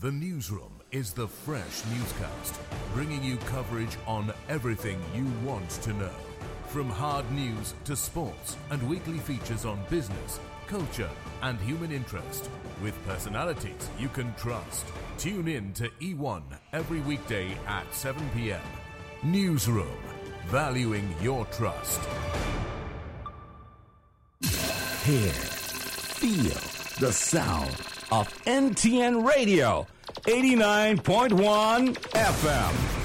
The Newsroom is the fresh newscast, bringing you coverage on everything you want to know. From hard news to sports and weekly features on business, culture and human interest, with personalities you can trust. Tune in to E1 every weekday at 7 p.m. Newsroom, valuing your trust. Hear, feel the sound of NTN Radio, 89.1 FM.